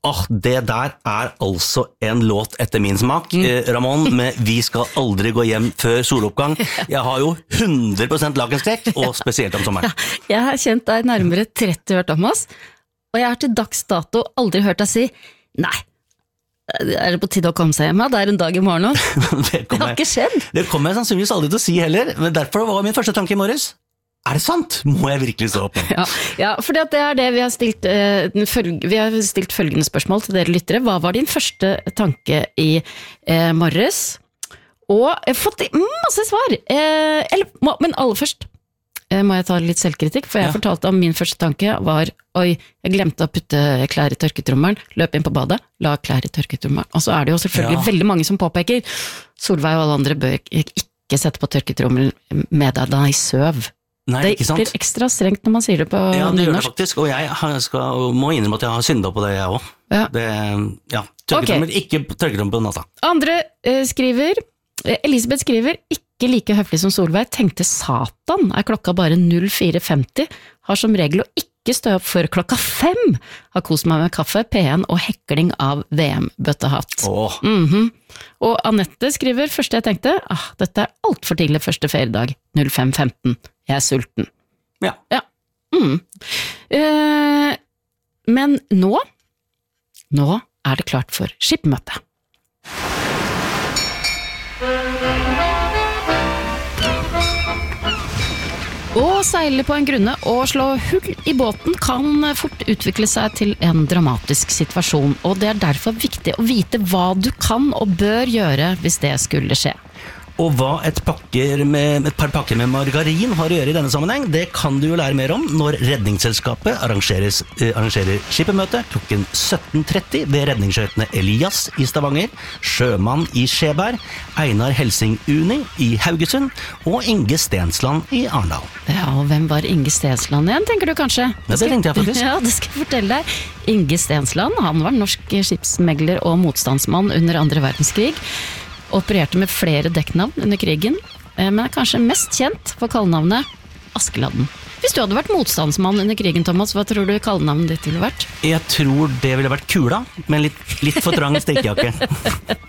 Det der altså en låt etter min smak, Ramón, med Vi skal aldri gå hjem før soloppgang. Jeg har jo 100% lakenskrekk, og spesielt om sommeren. Jeg har kjent deg nærmere 30 år, Thomas, og jeg har til dags dato aldri hørt deg si, nei, det på tide å komme seg hjem, det en dag i morgen nå. Det har ikke skjedd. Det kommer jeg sannsynligvis aldri til å si heller, men derfor var min første tanke i morges. Det sant? Må jeg virkelig stå opp? Ja, for det det vi har stilt, vi har stilt følgende spørsmål til dere lyttere. Hva var din første tanke i morges? Og jeg har fått masse svar. Men aller først må jeg ta litt selvkritikk, for jeg fortalte om min første tanke var, jeg glemte å putte klær i tørketrommelen, løp inn på badet, la klær i tørketrommelen. Og så det jo selvfølgelig veldig mange som påpeker, Solveig og alle andre bør ikke sette på tørketrommelen med deg da i søv. Nei, det blir ekstra strengt når man sier det på nynorsk. Ja, det gjør det faktisk, og jeg må innrømme at jeg har syndet på det jeg også. Tørketrommel, ikke tørketrommel på natta. Andre skriver, Elisabeth skriver, ikke like høflig som Solveig, tenkte Satan, klokka bare 04:50, har som regel å ikke stå opp før klokka 5, har kost meg med kaffe, P1 og hekling av VM-bøttehatt. Og Annette skriver, første jeg tenkte, dette alt for tidlig første feriedag, 05:15, jeg sulten. Ja. Men nå det klart for skipmøte. Å seile på en grunne og slå hull i båten kan fort utvikle seg til en dramatisk situasjon, og det derfor viktig å vite hva du kan og bør gjøre hvis det skulle skje. Og hva et par pakker med margarin har å gjøre i denne sammenheng, det kan du jo lære mer om når Redningsselskapet arrangerer skippermøte klokken 17:30 ved redningsskøytene Elias i Stavanger, Sjømann i Skjeberg, Einar Helsing Uni i Haugesund og Inge Stensland i Arendal. Ja, og hvem var Inge Stensland igjen, tenker du kanskje? Ja, det tenkte jeg faktisk. Ja, det skal jeg fortelle deg. Inge Stensland, han var norsk skipsmegler og motstandsmann under andre verdenskrig, opererte med flere dekknavn under krigen, men kanskje mest kjent for kallenavnet Askeladden. Hvis du hadde vært motstandsmann under krigen, Thomas, hva tror du kallenavnet ditt ville vært? Jeg tror det ville vært Kula, med litt for trang stikkejakke.